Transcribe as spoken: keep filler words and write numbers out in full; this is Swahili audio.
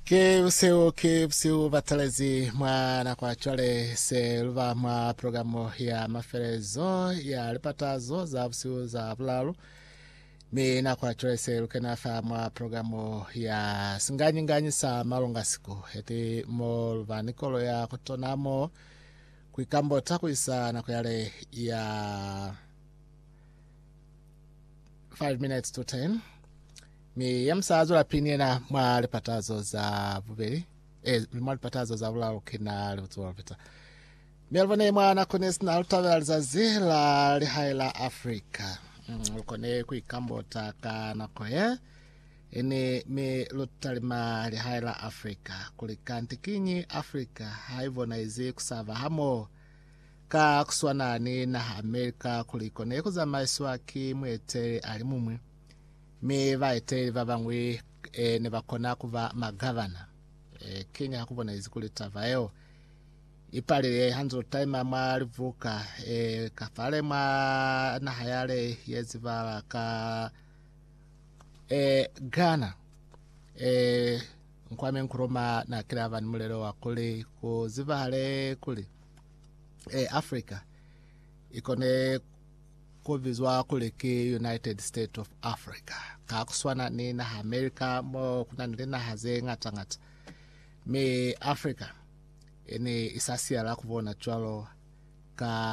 Ke useo ke useo batalezi mwana kwa chwale se luva mwa programu ya maferezo ya lipatazo za useo za bulalo. Mi na kwa chwale se lukena fa mwa programu ya singanyi nganyi sa malunga siku. Heti mo luva nikolo ya kutonamo kuikambo takuisa na kuyale ya five minutes to ten. Mi yamsazo la pinina mwa lipatazo za bubeli eh mwa lipatazo za bulalo kina lutuwa pita mi alvane mwana kones na utawe za zila lihaila Afrika mm, kone kuikambo taka na koye ini mi lutalima lihaila Afrika kulikanti kinyi Afrika haivo na izi kusava hamo ka kuswanani na Amerika kulikone kuzama iswaki mwete alimumwe mi vaite vavangwe e, ne bakona kuva magavana e, Kenya hakubona izikuleta vayo ipalile hanzo time amalivuka e, kafale ma na hayale yezivala ka e, Ghana e, nkwame nkuroma na kila van mulero wa kule kuzivale kule e, Africa ikone kuvizwa kule ki United States of Africa kakuswana ni na America mo kuna nilena haze ngata ngata me Africa ene isasia la kuvona chwalo ka